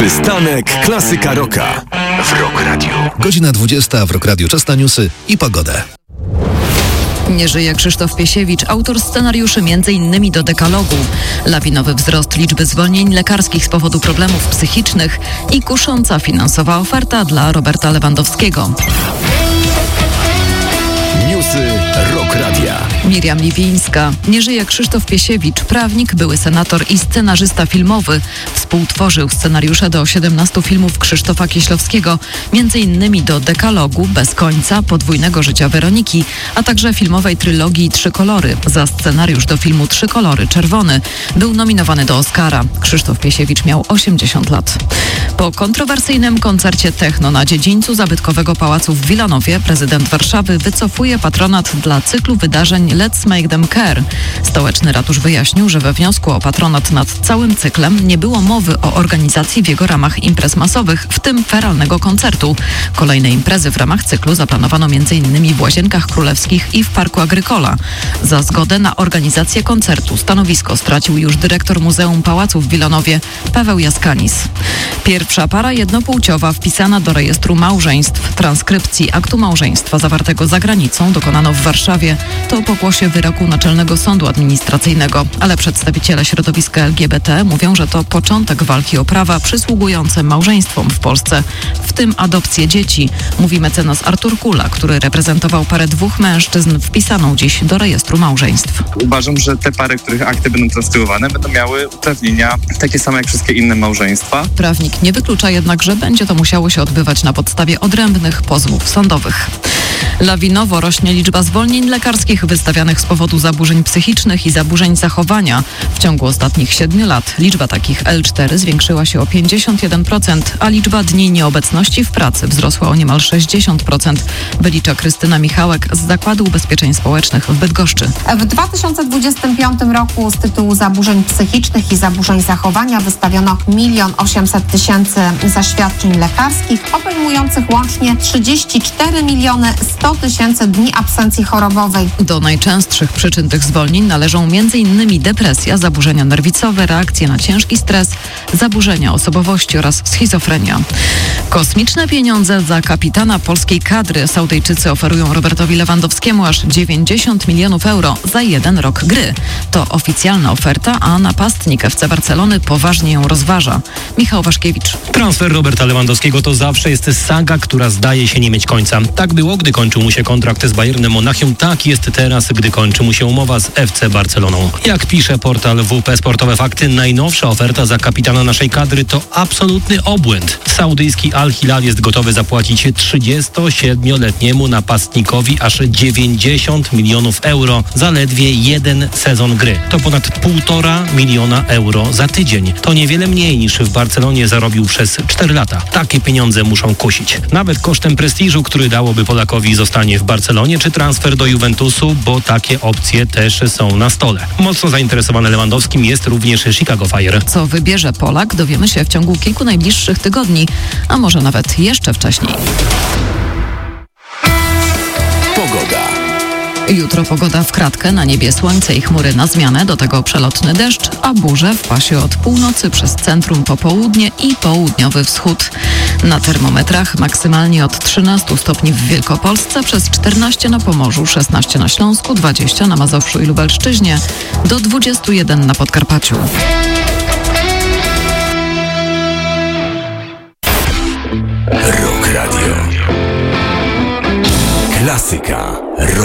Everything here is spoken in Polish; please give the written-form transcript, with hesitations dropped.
Przystanek Klasyka Rocka w Rock Radio. Godzina 20 w Rock Radio. Czas na newsy i pogodę. Nie żyje Krzysztof Piesiewicz, autor scenariuszy m.in. do Dekalogu. Lawinowy wzrost liczby zwolnień lekarskich z powodu problemów psychicznych i kusząca finansowa oferta dla Roberta Lewandowskiego. Newsy Rock Radia. Miriam Liwińska. Nie żyje Krzysztof Piesiewicz, prawnik, były senator i scenarzysta filmowy. Współtworzył scenariusze do 17 filmów Krzysztofa Kieślowskiego, m.in. do Dekalogu, Bez końca, Podwójnego życia Weroniki, a także filmowej trylogii Trzy kolory. Za scenariusz do filmu Trzy kolory, Czerwony, był nominowany do Oscara. Krzysztof Piesiewicz miał 80 lat. Po kontrowersyjnym koncercie techno na dziedzińcu zabytkowego pałacu w Wilanowie prezydent Warszawy wycofuje patronat dla cyklu wydarzeń Let's Make Them Care. Stołeczny ratusz wyjaśnił, że we wniosku o patronat nad całym cyklem nie było mowy o organizacji w jego ramach imprez masowych, w tym feralnego koncertu. Kolejne imprezy w ramach cyklu zaplanowano m.in. w Łazienkach Królewskich i w Parku Agrykola. Za zgodę na organizację koncertu stanowisko stracił już dyrektor Muzeum Pałacu w Wilanowie Paweł Jaskanis. Pierwsza para jednopłciowa wpisana do rejestru małżeństw. Transkrypcji aktu małżeństwa zawartego za granicą dokonano w Warszawie. To pokłosie wyroku Naczelnego Sądu Administracyjnego, ale przedstawiciele środowiska LGBT mówią, że to początek walki o prawa przysługujące małżeństwom w Polsce, w tym adopcję dzieci, mówi mecenas Artur Kula, który reprezentował parę dwóch mężczyzn wpisaną dziś do rejestru małżeństw. Uważam, że te pary, których akty będą transkrybowane, będą miały uprawnienia takie same jak wszystkie inne małżeństwa. Prawnik nie wyklucza jednak, że będzie to musiało się odbywać na podstawie odrębnych pozwów sądowych. Lawinowo rośnie liczba zwolnień lekarskich wystawianych z powodu zaburzeń psychicznych i zaburzeń zachowania. W ciągu ostatnich 7 lat liczba takich L4 zwiększyła się o 51%, a liczba dni nieobecności w pracy wzrosła o niemal 60%, wylicza Krystyna Michałek z Zakładu Ubezpieczeń Społecznych w Bydgoszczy. W 2025 roku z tytułu zaburzeń psychicznych i zaburzeń zachowania wystawiono 1 800 000 zaświadczeń lekarskich, obejmujących łącznie 34 100 000 dni absencji chorobowej. Do najczęstszych przyczyn tych zwolnień należą m.in. depresja, zaburzenia nerwicowe, reakcje na ciężki stres, zaburzenia osobowości oraz schizofrenia. Kosmiczne pieniądze za kapitana polskiej kadry. Saudyjczycy oferują Robertowi Lewandowskiemu aż 90 milionów euro za 1 rok gry. To oficjalna oferta, a napastnik FC Barcelony poważnie ją rozważa. Michał Waszkiewicz. Transfer Roberta Lewandowskiego to zawsze jest saga, która zdaje się nie mieć końca. Tak było, gdy kończył mu się kontrakt z Bayernem Monachium, tak jest teraz, gdy kończy mu się umowa z FC Barceloną. Jak pisze portal WP Sportowe Fakty, najnowsza oferta za kapitana naszej kadry to absolutny obłęd. Saudyjski Al Hilal jest gotowy zapłacić 37-letniemu napastnikowi aż 90 milionów euro za ledwie 1 sezon gry. To ponad 1,5 miliona euro za tydzień. To niewiele mniej niż w Barcelonie zarobił przez 4 lata. Takie pieniądze muszą kusić. Nawet kosztem prestiżu, który dałoby Polakowi zostanie w Barcelonie, czy transfer do Juventusu, bo takie opcje też są na stole. Mocno zainteresowany Lewandowskim jest również Chicago Fire. Co wybierze Polak, dowiemy się w ciągu kilku najbliższych tygodni, a może nawet jeszcze wcześniej. Pogoda. Jutro pogoda w kratkę, na niebie słońce i chmury na zmianę, do tego przelotny deszcz, a burze w pasie od północy przez centrum po południe i południowy wschód. Na termometrach maksymalnie od 13 stopni w Wielkopolsce, przez 14 na Pomorzu, 16 na Śląsku, 20 na Mazowszu i Lubelszczyźnie, do 21 na Podkarpaciu. Rock Radio. Klasyka Rock.